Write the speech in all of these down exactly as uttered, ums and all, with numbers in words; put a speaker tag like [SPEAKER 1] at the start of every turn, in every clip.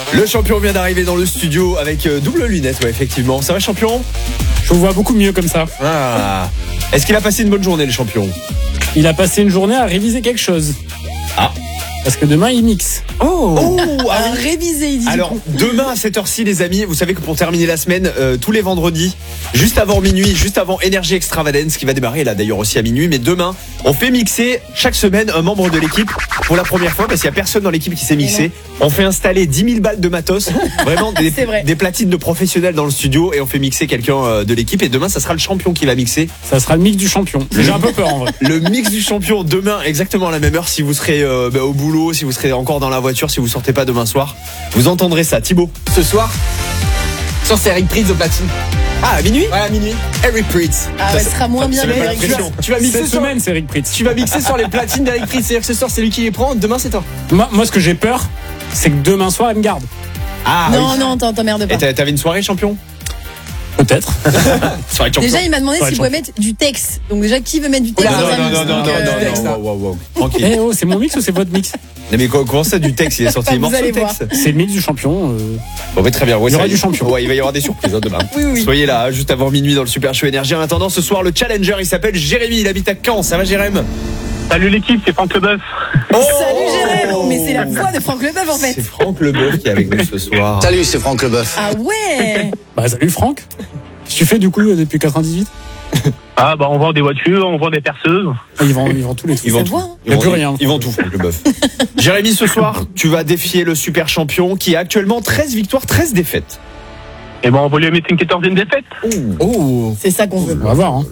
[SPEAKER 1] Le champion vient d'arriver dans le studio avec euh, double lunette, ouais, effectivement. Ça va, champion?
[SPEAKER 2] Je vous vois beaucoup mieux comme ça.
[SPEAKER 1] Ah. Est-ce qu'il a passé une bonne journée, le champion?
[SPEAKER 2] Il a passé une journée à réviser quelque chose.
[SPEAKER 1] Ah.
[SPEAKER 2] Parce que demain, il mixe.
[SPEAKER 1] Oh,
[SPEAKER 3] oh à réviser, il dit.
[SPEAKER 1] Alors, demain à cette heure-ci, les amis, vous savez que pour terminer la semaine, euh, tous les vendredis, juste avant minuit, juste avant Energy Extravagance, qui va démarrer là d'ailleurs aussi à minuit, mais demain, on fait mixer chaque semaine un membre de l'équipe pour la première fois, parce qu'il n'y a personne dans l'équipe qui s'est mixé. On fait installer dix mille balles de matos, vraiment des, des platines de professionnels dans le studio, et on fait mixer quelqu'un de l'équipe, et demain, ça sera le champion qui va mixer.
[SPEAKER 2] Ça sera le mix du champion. J'ai un peu peur en vrai.
[SPEAKER 1] Le mix du champion demain, exactement à la même heure, si vous serez euh, bah, au boulot, si vous serez encore dans la voiture, si vous sortez pas demain soir, vous entendrez ça. Thibaut,
[SPEAKER 4] ce soir, sur c'est Eric Prydz au platine.
[SPEAKER 1] Ah, à minuit?
[SPEAKER 4] Ouais, à minuit.
[SPEAKER 1] Eric Prydz.
[SPEAKER 3] Ah, ouais, ce sera moins bien.
[SPEAKER 4] Eric Prydz. Tu vas mixer
[SPEAKER 2] cette
[SPEAKER 4] sur...
[SPEAKER 2] semaine, c'est Eric Prydz.
[SPEAKER 4] Tu vas mixer sur les platines d'Eric Prydz. C'est-à-dire que ce soir, c'est lui qui les prend. Demain, c'est toi.
[SPEAKER 2] Moi, moi ce que j'ai peur, c'est que demain soir, il me garde.
[SPEAKER 1] Ah,
[SPEAKER 3] non,
[SPEAKER 1] oui.
[SPEAKER 3] non, t'emmerdes pas.
[SPEAKER 1] Et t'avais une soirée, champion?
[SPEAKER 2] Peut-être.
[SPEAKER 1] Soirée champion.
[SPEAKER 3] Déjà, il m'a demandé
[SPEAKER 2] Soirée
[SPEAKER 3] s'il pouvait mettre du texte. Donc, déjà, qui veut mettre du texte
[SPEAKER 1] non,
[SPEAKER 3] dans un
[SPEAKER 1] non,
[SPEAKER 3] mix?
[SPEAKER 1] non, non,
[SPEAKER 3] Donc,
[SPEAKER 1] non,
[SPEAKER 3] euh,
[SPEAKER 1] non, non, non, wow, wow. Tranquille.
[SPEAKER 2] Eh oh, c'est mon mix ou c'est votre mix?
[SPEAKER 1] Non, mais comment ça, du texte? Il est sorti les
[SPEAKER 3] Vous
[SPEAKER 1] morceaux
[SPEAKER 3] allez
[SPEAKER 1] de texte.
[SPEAKER 2] C'est le mix du champion. Euh...
[SPEAKER 1] Bon, mais très bien. Ouais,
[SPEAKER 2] il y aura
[SPEAKER 1] ça,
[SPEAKER 2] du champion.
[SPEAKER 1] Ouais, il va y avoir des surprises hein, demain.
[SPEAKER 3] Oui, oui.
[SPEAKER 1] Soyez là, hein, juste avant minuit dans le Super Show Énergie. En attendant, ce soir, le challenger, il s'appelle Jérémy. Il habite à Caen. Ça va, Jérémy?
[SPEAKER 5] Salut l'équipe, c'est Franck Leboeuf.
[SPEAKER 1] Oh
[SPEAKER 3] Salut Jérémy. Mais c'est la voix de Franck Leboeuf en fait.
[SPEAKER 1] C'est Franck Leboeuf qui est avec nous ce soir.
[SPEAKER 6] Salut, c'est Franck Leboeuf.
[SPEAKER 3] Ah ouais.
[SPEAKER 2] Bah salut Franck. Qu'est-ce que tu fais du coup depuis quatre-vingt-dix-huit?
[SPEAKER 5] Ah bah on vend des voitures, on vend des perceuses.
[SPEAKER 2] Ah, ils vendent, ils vendent tous les trucs.
[SPEAKER 1] Ils vendent
[SPEAKER 3] Ça
[SPEAKER 1] tout.
[SPEAKER 3] voit, hein.
[SPEAKER 1] Ils
[SPEAKER 2] Y a
[SPEAKER 1] vendent-
[SPEAKER 2] plus rien.
[SPEAKER 1] Ils vendent tout, Franck Leboeuf. Jérémy, ce soir, tu vas défier le super champion qui a actuellement treize victoires, treize défaites.
[SPEAKER 5] Et bon, on va lui mettre une quatorzième défaite.
[SPEAKER 4] Oh.
[SPEAKER 3] C'est ça qu'on veut.
[SPEAKER 2] On va voir. Hein.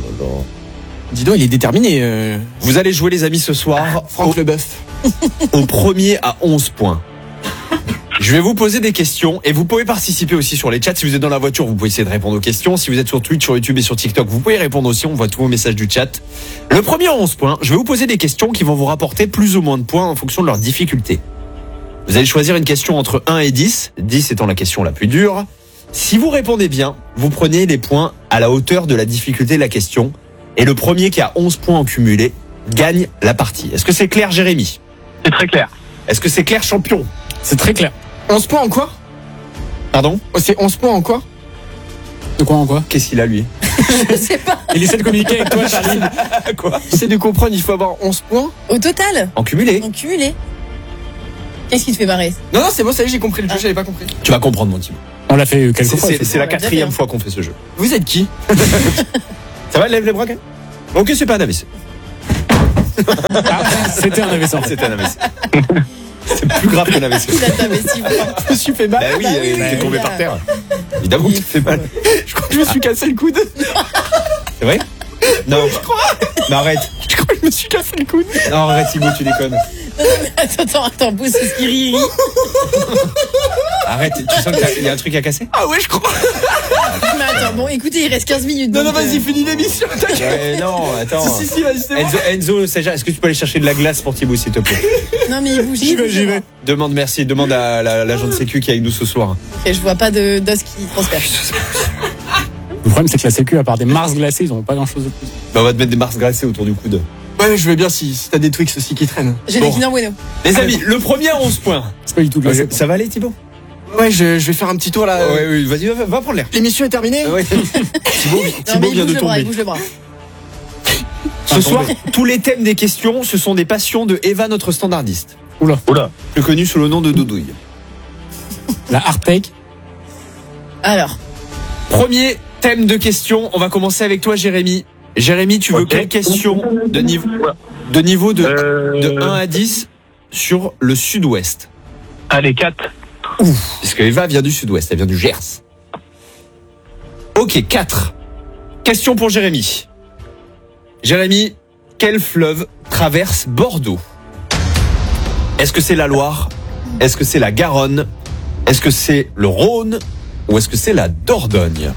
[SPEAKER 4] Dis donc, il est déterminé. Euh...
[SPEAKER 1] Vous allez jouer, les amis, ce soir
[SPEAKER 4] Franck
[SPEAKER 1] au,
[SPEAKER 4] Leboeuf.
[SPEAKER 1] au premier à onze points. Je vais vous poser des questions et vous pouvez participer aussi sur les chats. Si vous êtes dans la voiture, vous pouvez essayer de répondre aux questions. Si vous êtes sur Twitch, sur YouTube et sur TikTok, vous pouvez répondre aussi. On voit tous vos messages du chat. Le premier à onze points, je vais vous poser des questions qui vont vous rapporter plus ou moins de points en fonction de leur difficulté. Vous allez choisir une question entre un et dix, dix étant la question la plus dure. Si vous répondez bien, vous prenez les points à la hauteur de la difficulté de la question. Et le premier qui a onze points en cumulé gagne la partie. Est-ce que c'est clair, Jérémy?
[SPEAKER 5] C'est très clair.
[SPEAKER 1] Est-ce que c'est clair, champion?
[SPEAKER 2] C'est très clair.
[SPEAKER 4] onze points en quoi?
[SPEAKER 1] Pardon?
[SPEAKER 4] Oh, c'est onze points en quoi?
[SPEAKER 2] De quoi en quoi?
[SPEAKER 1] Qu'est-ce qu'il a, lui?
[SPEAKER 3] Je sais pas.
[SPEAKER 2] Il essaie de communiquer avec toi, Charlie.
[SPEAKER 1] Quoi?
[SPEAKER 4] J'essaie de comprendre, il faut avoir onze points.
[SPEAKER 3] Au total,
[SPEAKER 1] En cumulé?
[SPEAKER 3] en cumulé. Qu'est-ce qui te fait marrer?
[SPEAKER 4] Non, non, c'est bon, ça y est, j'ai compris le jeu, j'avais pas compris.
[SPEAKER 1] Tu vas comprendre, mon Thibaut.
[SPEAKER 2] On l'a fait quelques
[SPEAKER 1] C'est,
[SPEAKER 2] fois.
[SPEAKER 1] c'est, c'est la
[SPEAKER 3] On l'a déjà
[SPEAKER 1] quatrième
[SPEAKER 3] fait, hein.
[SPEAKER 1] fois qu'on fait ce jeu.
[SPEAKER 4] Vous êtes qui?
[SPEAKER 1] Ça va, lève les bras, quand même? Ok, c'est pas un A V C.
[SPEAKER 2] Ah, c'était un A V C.
[SPEAKER 1] C'était un A V C. C'est plus grave qu'un A V C.
[SPEAKER 3] Il a tapé si fort.
[SPEAKER 4] Je me suis fait mal.
[SPEAKER 1] Bah oui,
[SPEAKER 3] Bah oui,
[SPEAKER 1] il est
[SPEAKER 3] oui,
[SPEAKER 1] tombé
[SPEAKER 3] oui.
[SPEAKER 1] par terre. Évidemment que ça fait mal.
[SPEAKER 4] Je crois que je me suis cassé le coude.
[SPEAKER 1] C'est vrai? Non. Mais arrête.
[SPEAKER 4] Je crois que je me suis cassé le coude.
[SPEAKER 1] Non, arrête, Thibaut, tu déconnes.
[SPEAKER 3] Non, non, mais attends, attends, attends, pousse ce qui rit, il rit.
[SPEAKER 1] Arrête, tu sens qu'il y a un truc à casser?
[SPEAKER 4] Ah ouais, je crois.
[SPEAKER 3] Mais attends, bon, écoutez, il reste quinze minutes.
[SPEAKER 4] Non, non,
[SPEAKER 3] donc,
[SPEAKER 4] vas-y,
[SPEAKER 3] euh,
[SPEAKER 4] finis l'émission. T'inquiète.
[SPEAKER 1] Ouais, non, attends.
[SPEAKER 4] Si, si, si, vas-y, c'est bon.
[SPEAKER 1] Enzo, Enzo Saja, est-ce que tu peux aller chercher de la glace pour Thibaut, s'il te plaît?
[SPEAKER 3] Non, mais il bouge.
[SPEAKER 2] J'y
[SPEAKER 3] il
[SPEAKER 2] vais,
[SPEAKER 3] bouge
[SPEAKER 2] j'y
[SPEAKER 3] pas.
[SPEAKER 2] vais.
[SPEAKER 1] Demande merci, demande à la- l'agent de sécu qui est avec nous ce soir.
[SPEAKER 3] Ok, je vois pas de d'os qui transperce.
[SPEAKER 2] Le problème, c'est que la Sécu, à part des Mars glacés, ils ont pas grand chose de plus.
[SPEAKER 1] Bah, on va te mettre des Mars glacés autour du coude.
[SPEAKER 4] Ouais, je veux bien si, si t'as des Twix aussi qui traînent.
[SPEAKER 3] J'ai
[SPEAKER 1] Bon.
[SPEAKER 3] des Kinder Bueno.
[SPEAKER 1] Les amis, le premier à onze points.
[SPEAKER 2] C'est pas du tout glacé.
[SPEAKER 1] Ça va aller, Thibaut?
[SPEAKER 4] Ouais, je, je vais faire un petit tour là.
[SPEAKER 1] Ouais, oui, vas-y, va, va prendre l'air.
[SPEAKER 4] L'émission est terminée.
[SPEAKER 1] Ouais. Thibaut,
[SPEAKER 3] Non,
[SPEAKER 1] Thibaut
[SPEAKER 3] mais il
[SPEAKER 1] vient de
[SPEAKER 3] bouge le bras, il
[SPEAKER 1] tomber.
[SPEAKER 3] bouge le bras.
[SPEAKER 1] Ce soir, tous les thèmes des questions, ce sont des passions de Eva, notre standardiste.
[SPEAKER 2] Oula.
[SPEAKER 5] Oula.
[SPEAKER 1] Plus connue sous le nom de Doudouille.
[SPEAKER 2] La Artec.
[SPEAKER 3] Alors,
[SPEAKER 1] Premier thème de questions, on va commencer avec toi, Jérémy. Jérémy, tu veux
[SPEAKER 5] Ok.
[SPEAKER 1] quelle question de niveau, de, niveau de,
[SPEAKER 5] Euh,
[SPEAKER 1] de un à dix sur le sud-ouest?
[SPEAKER 5] Allez, quatre.
[SPEAKER 1] Parce que Eva vient du sud-ouest, elle vient du Gers. Ok, quatre. Question pour Jérémy. Jérémy, quel fleuve traverse Bordeaux? Est-ce que c'est la Loire? Est-ce que c'est la Garonne? Est-ce que c'est le Rhône? Ou est-ce que c'est la Dordogne?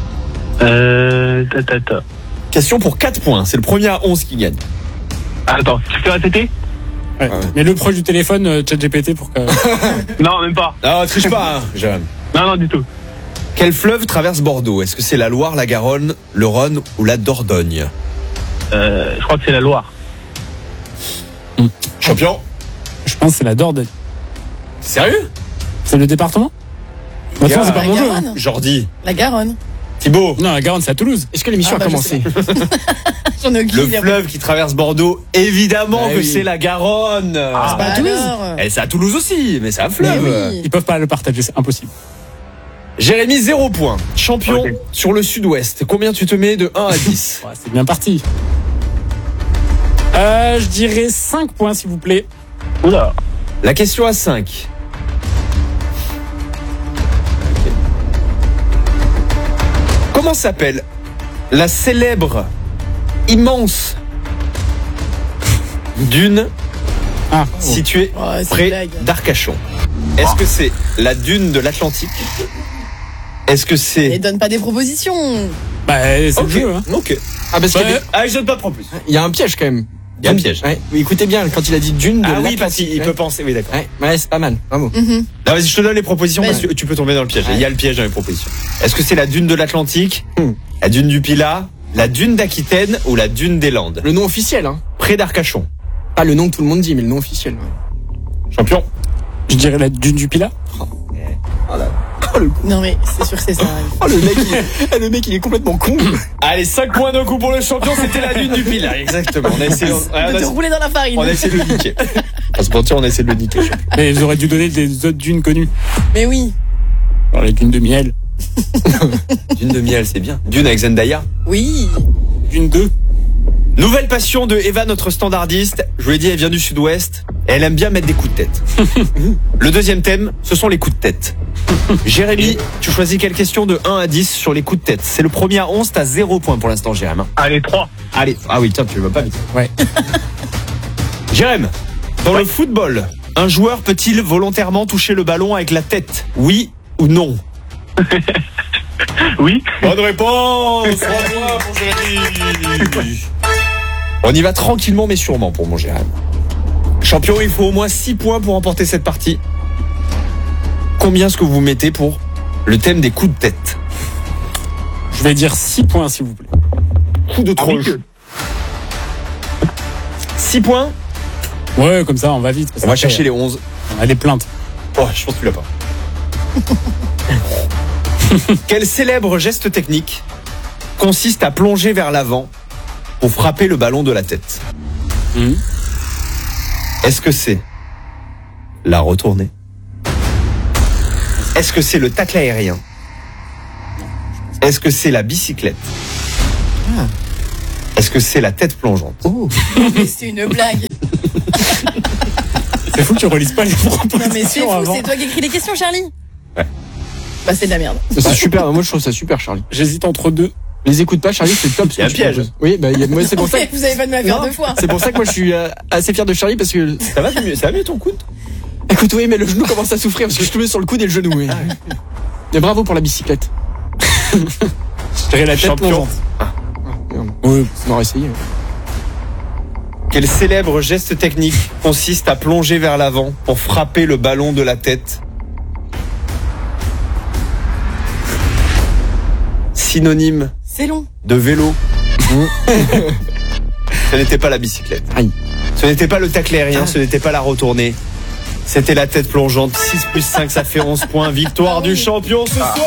[SPEAKER 5] Euh, ta, ta, ta.
[SPEAKER 1] Question pour quatre points, c'est le premier à onze qui gagne.
[SPEAKER 5] Attends, tu peux répéter?
[SPEAKER 2] Ouais. Mais le proche du téléphone, euh, ChatGPT, pour que.
[SPEAKER 5] Non, même pas.
[SPEAKER 1] Ah, triche pas, hein, Jérémy.
[SPEAKER 5] Non, non, du tout.
[SPEAKER 1] Quel fleuve traverse Bordeaux? Est-ce que c'est la Loire, la Garonne, le Rhône ou la Dordogne?
[SPEAKER 5] Euh, je crois que c'est la Loire.
[SPEAKER 1] Champion?
[SPEAKER 2] Je pense que c'est la Dordogne.
[SPEAKER 1] Sérieux?
[SPEAKER 2] C'est le département? De toute façon, c'est pas
[SPEAKER 3] La
[SPEAKER 2] mon jeu. hein.
[SPEAKER 3] Garonne.
[SPEAKER 1] Jordi.
[SPEAKER 3] La Garonne.
[SPEAKER 1] Thibaut.
[SPEAKER 2] Non, la Garonne, c'est à Toulouse.
[SPEAKER 4] Est-ce que l'émission
[SPEAKER 3] Ah, bah,
[SPEAKER 4] a
[SPEAKER 3] je
[SPEAKER 4] commencé?
[SPEAKER 3] J'en ai aucune
[SPEAKER 1] Le
[SPEAKER 3] idée.
[SPEAKER 1] fleuve qui traverse Bordeaux, évidemment
[SPEAKER 4] Ah
[SPEAKER 1] que
[SPEAKER 4] oui.
[SPEAKER 1] c'est la Garonne.
[SPEAKER 3] Ah,
[SPEAKER 2] pas à Toulouse.
[SPEAKER 3] alors.
[SPEAKER 1] Et c'est à Toulouse aussi, mais c'est un fleuve.
[SPEAKER 3] Mais oui.
[SPEAKER 2] Ils peuvent pas le partager, c'est impossible.
[SPEAKER 1] Jérémy, zéro point. Champion
[SPEAKER 5] Ok.
[SPEAKER 1] sur le sud-ouest. Combien tu te mets de un à dix?
[SPEAKER 2] Ouais, c'est bien parti. Euh, je dirais cinq points, s'il vous plaît.
[SPEAKER 5] Oula.
[SPEAKER 1] La question à cinq. Comment s'appelle la célèbre, immense dune
[SPEAKER 2] Ah,
[SPEAKER 1] située
[SPEAKER 3] Oh, c'est une
[SPEAKER 1] près
[SPEAKER 3] blague.
[SPEAKER 1] d'Arcachon? Est-ce que c'est la dune de l'Atlantique? Est-ce que
[SPEAKER 3] Et
[SPEAKER 1] c'est...
[SPEAKER 3] donne pas des propositions.
[SPEAKER 2] bah, c'est
[SPEAKER 1] Ok,
[SPEAKER 2] le jeu, hein.
[SPEAKER 1] ok.
[SPEAKER 4] Ah, parce qu'il y a
[SPEAKER 2] Ouais.
[SPEAKER 4] des-
[SPEAKER 1] Ah, je donne pas prendre plus.
[SPEAKER 4] il y a un piège quand même.
[SPEAKER 1] Il y a un piège.
[SPEAKER 4] Ouais. Oui, écoutez bien, quand il a dit dune de
[SPEAKER 1] Ah oui,
[SPEAKER 4] l'Atlantique.
[SPEAKER 1] parce qu'il
[SPEAKER 4] Ouais.
[SPEAKER 1] peut penser. Oui, d'accord.
[SPEAKER 4] Ouais, ouais, c'est pas mal. Bravo.
[SPEAKER 3] Mhm.
[SPEAKER 1] Non, vas-y, je te donne les propositions
[SPEAKER 3] Vas-y.
[SPEAKER 1] parce que tu peux tomber dans le piège. Il y a le piège dans les propositions. Est-ce que c'est la dune de l'Atlantique,
[SPEAKER 4] Hmm.
[SPEAKER 1] la dune du Pilat, la dune d'Aquitaine ou la dune des Landes?
[SPEAKER 4] Le nom officiel, hein.
[SPEAKER 1] Près d'Arcachon.
[SPEAKER 4] Pas le nom que tout le monde dit, mais le nom officiel. Ouais.
[SPEAKER 1] Champion.
[SPEAKER 2] Je dirais la dune du Pilat.
[SPEAKER 4] Oh le coup.
[SPEAKER 3] Non, mais c'est sûr que c'est ça.
[SPEAKER 4] Oh le mec, il est... le mec, il est complètement con.
[SPEAKER 1] Allez, cinq points d'un coup pour le champion, c'était la dune du Pilat. Exactement. On a essayé, on a,
[SPEAKER 3] De te rouler dans la farine.
[SPEAKER 1] on a essayé de le niquer. On se mentir, on a essayé de le niquer.
[SPEAKER 2] Mais ils auraient dû donner des autres dunes connues.
[SPEAKER 3] Mais oui.
[SPEAKER 2] Alors, les dunes de miel.
[SPEAKER 1] Dune de miel, c'est bien. Dune avec Zendaya.
[SPEAKER 3] Oui.
[SPEAKER 2] Dune deux.
[SPEAKER 1] Nouvelle passion de Eva, notre standardiste. Je vous l'ai dit, elle vient du sud-ouest. Et elle aime bien mettre des coups de tête. Le deuxième thème, ce sont les coups de tête. Jérémy, tu choisis quelle question de un à dix sur les coups de tête? C'est le premier à onze, t'as zéro point pour l'instant, Jérémy.
[SPEAKER 5] Allez, trois.
[SPEAKER 1] Allez, ah oui, tiens, tu vas pas vite.
[SPEAKER 2] Ouais.
[SPEAKER 1] Jérémy, dans le football, un joueur peut-il volontairement toucher le ballon avec la tête? Oui ou non?
[SPEAKER 5] Oui.
[SPEAKER 1] Bonne réponse. Bravo pour Jérémy. On y va tranquillement mais sûrement pour mon Jérémy. Champion, il faut au moins six points pour remporter cette partie. Combien est-ce que vous mettez pour le thème des coups de tête?
[SPEAKER 2] Je vais dire six points, s'il vous plaît.
[SPEAKER 1] Coup de tronche.
[SPEAKER 5] Ambitieux.
[SPEAKER 1] six points.
[SPEAKER 2] Ouais, comme ça, on va vite. parce
[SPEAKER 1] On va
[SPEAKER 2] qu'après,
[SPEAKER 1] chercher les onze.
[SPEAKER 2] On a des plaintes.
[SPEAKER 1] Oh, je pense que tu l'as pas. Quel célèbre geste technique consiste à plonger vers l'avant pour frapper le ballon de la tête?
[SPEAKER 2] Mhm.
[SPEAKER 1] Est-ce que c'est la retournée? Est-ce que c'est le tacle aérien? Est-ce que c'est la bicyclette? Est-ce que c'est la tête plongeante?
[SPEAKER 4] Oh.
[SPEAKER 3] Mais c'est une blague.
[SPEAKER 2] C'est fou que tu relises pas les propositions
[SPEAKER 3] Non, mais c'est fou.
[SPEAKER 2] avant.
[SPEAKER 3] C'est toi qui écris les questions, Charlie.
[SPEAKER 1] Ouais.
[SPEAKER 3] Bah, c'est de la merde.
[SPEAKER 4] C'est super. Moi, je trouve ça super, Charlie.
[SPEAKER 2] J'hésite entre deux.
[SPEAKER 4] Les écoute pas, Charlie, c'est top. ce
[SPEAKER 1] Il y a
[SPEAKER 4] que
[SPEAKER 1] un
[SPEAKER 4] tu
[SPEAKER 1] piège.
[SPEAKER 4] proposes. Oui, bah, il y a... moi, c'est pour ça. que-
[SPEAKER 3] Vous avez pas de me la faire
[SPEAKER 4] Non,
[SPEAKER 3] deux fois.
[SPEAKER 4] C'est pour ça que moi, je suis euh, assez fier de Charlie parce que.
[SPEAKER 1] Ça va mieux, ça va mieux ton coude?
[SPEAKER 4] Écoute, oui, mais le genou commence à souffrir parce que je te mets sur le coude et le genou. Oui. Mais bravo pour la bicyclette.
[SPEAKER 2] Je dirais la tête
[SPEAKER 1] Champion.
[SPEAKER 2] plongeante.
[SPEAKER 4] Merde.
[SPEAKER 2] Oui.
[SPEAKER 4] On aurait essayé.
[SPEAKER 1] Quel célèbre geste technique consiste à plonger vers l'avant pour frapper le ballon de la tête? Synonyme
[SPEAKER 3] C'est long.
[SPEAKER 1] de vélo. Ce n'était pas la bicyclette.
[SPEAKER 4] Aïe.
[SPEAKER 1] Ce n'était pas le tacle aérien, ce n'était pas la retournée. C'était la tête plongeante. six plus cinq, ça fait onze points. Victoire du champion ce soir.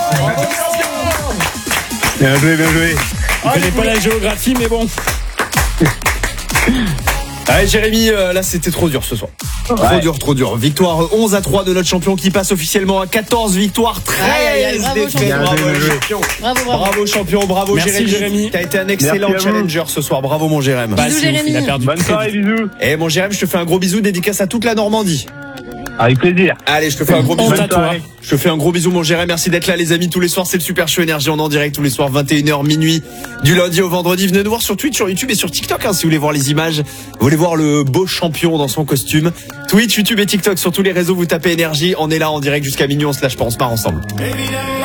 [SPEAKER 5] Bien joué, bien joué.
[SPEAKER 2] Je connais pas la géographie, mais bon.
[SPEAKER 1] Allez Jérémy, euh, là c'était trop dur ce soir. Trop
[SPEAKER 5] Ouais.
[SPEAKER 1] dur, trop dur. Victoire onze à trois de notre champion qui passe officiellement à quatorze victoires,
[SPEAKER 3] Aïe, aïe, aïe,
[SPEAKER 1] treize
[SPEAKER 3] bravo,
[SPEAKER 1] défaites.
[SPEAKER 3] champion.
[SPEAKER 1] Bravo,
[SPEAKER 5] Bien joué,
[SPEAKER 1] le
[SPEAKER 5] bien joué.
[SPEAKER 1] champion.
[SPEAKER 3] Bravo, bravo.
[SPEAKER 1] Bravo champion, bravo
[SPEAKER 2] Merci,
[SPEAKER 1] Jérémy.
[SPEAKER 2] Jérémy.
[SPEAKER 1] T'as été un excellent
[SPEAKER 5] Merci à vous.
[SPEAKER 1] challenger ce soir. Bravo mon Jérémy.
[SPEAKER 2] Bah,
[SPEAKER 3] Bisous,
[SPEAKER 2] c'est ouf,
[SPEAKER 3] Jérémy.
[SPEAKER 2] il a perdu.
[SPEAKER 5] Bonne
[SPEAKER 2] très
[SPEAKER 5] soirée,
[SPEAKER 2] vite.
[SPEAKER 5] bisous.
[SPEAKER 1] Et mon Jérémy, je te fais un gros bisou, dédicace à toute la Normandie.
[SPEAKER 5] Avec plaisir.
[SPEAKER 1] Allez, je te fais un gros bisou.
[SPEAKER 2] Honte à toi.
[SPEAKER 5] soirée.
[SPEAKER 1] Je te fais un gros bisou mon Jérémy, merci d'être là les amis, tous les soirs c'est le Super Show Énergie, on est en direct tous les soirs vingt et une heures minuit, du lundi au vendredi. Venez nous voir sur Twitch, sur YouTube et sur TikTok hein, si vous voulez voir les images, vous voulez voir le beau champion dans son costume. Twitch, YouTube et TikTok, sur tous les réseaux vous tapez Énergie, on est là en direct jusqu'à minuit, on se lâche pas, on se marre ensemble.